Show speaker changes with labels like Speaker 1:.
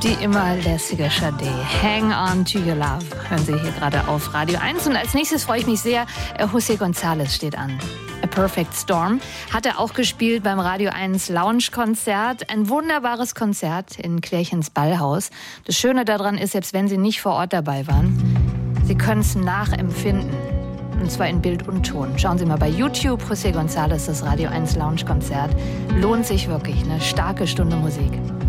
Speaker 1: Die immer lässige Sade. Hang on to your love. Hören Sie hier gerade auf Radio 1. Und als nächstes freue ich mich sehr, José González steht an. A Perfect Storm hat er auch gespielt beim Radio 1 Lounge-Konzert. Ein wunderbares Konzert in Klärchens Ballhaus. Das Schöne daran ist, selbst wenn Sie nicht vor Ort dabei waren, Sie können es nachempfinden. Und zwar in Bild und Ton. Schauen Sie mal bei YouTube, José González, das Radio 1 Lounge-Konzert. Lohnt sich wirklich, eine starke Stunde Musik.